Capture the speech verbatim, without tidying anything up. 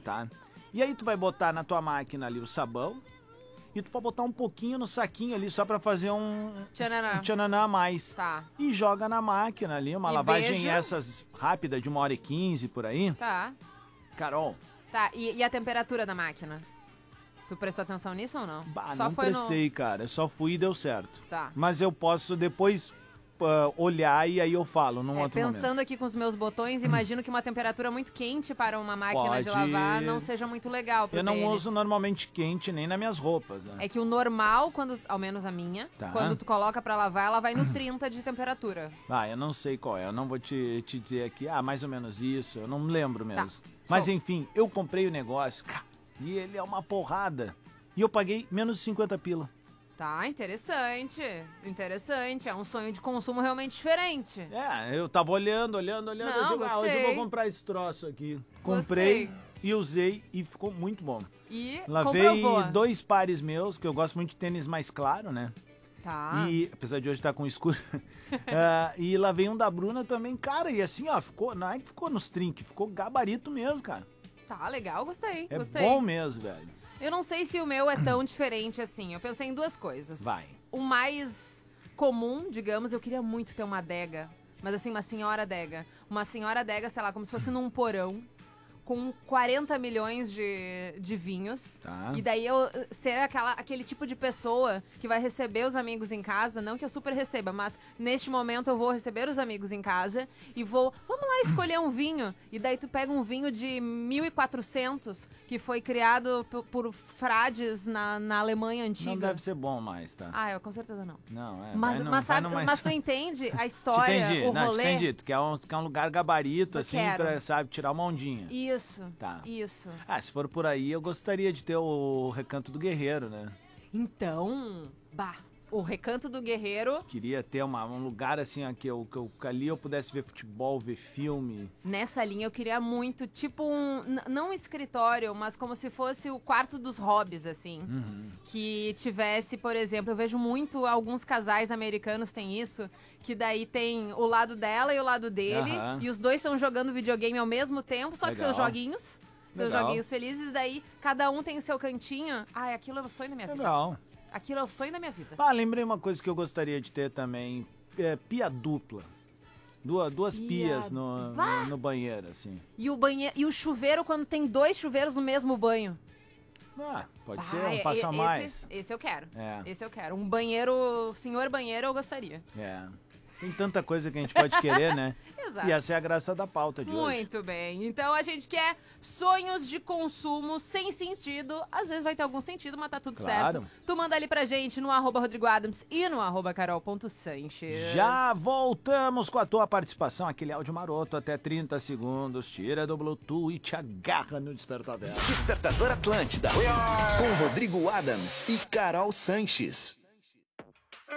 tá? E aí tu vai botar na tua máquina ali o sabão e tu pode botar um pouquinho no saquinho ali só pra fazer um Tchananã. um tchananã a mais. Tá. E joga na máquina ali, uma E lavagem vejo. essas rápida de uma hora e quinze por aí. Tá. Carol, Tá, e, e a temperatura da máquina? Tu prestou atenção nisso ou não? bah, Só não foi prestei, cara. Eu só fui e deu certo. Tá. Mas eu posso depois uh, olhar e aí eu falo num É, outro pensando momento. aqui com os meus botões, imagino que uma temperatura muito quente para uma máquina de Pode- lavar não seja muito legal pro Eu não deles. uso normalmente quente nem nas minhas roupas, né? É que o normal, quando, ao menos a minha, Tá. quando tu coloca pra lavar, ela vai no trinta de temperatura. Ah, eu não sei qual é. Eu não vou te, te dizer aqui, ah, mais ou menos isso. Eu não me lembro mesmo. Tá. Mas Show. enfim, eu comprei o negócio, cara, e ele é uma porrada. E eu paguei menos de cinquenta pila. Tá, interessante. Interessante. É um sonho de consumo realmente diferente. É, eu tava olhando, olhando, olhando. Não, eu digo, ah, hoje eu gostei. vou comprar esse troço aqui. Comprei e usei e ficou muito bom. E Lavei comprovou. dois pares meus, que eu gosto muito de tênis mais claro, né? Tá. E, apesar de hoje estar com escuro. Ah, e lavei um da Bruna também, cara. E assim, ó, ficou. Não é que ficou nos trinques, ficou gabarito mesmo, cara. Tá, legal, gostei. É gostei. bom mesmo, velho. Eu não sei se o meu é tão diferente assim. Eu pensei em duas coisas. Vai. O mais comum, digamos, eu queria muito ter uma adega. Mas assim, uma senhora adega. Uma senhora adega, sei lá, como se fosse num porão. Com quarenta milhões de, de vinhos. Tá. E daí eu ser aquela, aquele tipo de pessoa que vai receber os amigos em casa. Não que eu super receba, mas neste momento eu vou receber os amigos em casa e vou, vamos lá escolher um vinho. E daí tu pega um vinho de mil e quatrocentos que foi criado por, por frades na, na Alemanha antiga. Não deve ser bom mais, tá? Ah, eu com certeza não. Não, é. Mas, vai no- mas, vai sabe, no mais- mas tu entende a Te história, entendi, o não, te rolê? entendi. Tu quer um, tu quer um lugar gabarito, Eu assim, quero. pra, sabe, tirar uma ondinha. Isso, Tá. isso. Ah, se for por aí, eu gostaria de ter o Recanto do Guerreiro, né? Então, bah, o Recanto do Guerreiro, Queria ter uma, um lugar assim, ó, que, eu, que, eu, que ali eu pudesse ver futebol, ver filme. nessa linha eu queria muito, tipo um, n- não um escritório, mas como se fosse o quarto dos hobbies, assim. Uhum. Que tivesse, por exemplo, eu vejo muito, alguns casais americanos têm isso, que daí tem o lado dela e o lado dele, Aham. e os dois estão jogando videogame ao mesmo tempo, só que Legal. seus joguinhos, seus Legal. joguinhos felizes, daí cada um tem o seu cantinho. Ai, aquilo é o sonho da minha vida. Legal. Aquilo é o sonho da minha vida. Ah, lembrei uma coisa que eu gostaria de ter também. É, pia dupla. Duas, duas Pia- pias no, no, no banheiro, assim. E o banheiro, e o chuveiro quando tem dois chuveiros no mesmo banho. Ah, pode Ah, ser, e- um passa esse, mais. Esse eu quero. É. Esse eu quero. Um banheiro, senhor banheiro, eu gostaria. É. Tem tanta coisa que a gente pode querer, né? Exato. E essa é a graça da pauta de hoje. Muito bem. Então a gente quer sonhos de consumo sem sentido. Às vezes vai ter algum sentido, mas tá tudo Claro. certo. Tu manda ali pra gente no arroba Rodrigo Adams e no arroba carol.sanches. Já voltamos com a tua participação, aquele áudio maroto, até trinta segundos. Tira do Bluetooth e te agarra no despertador. Despertador Atlântida. Com Rodrigo Adams e Carol Sanches.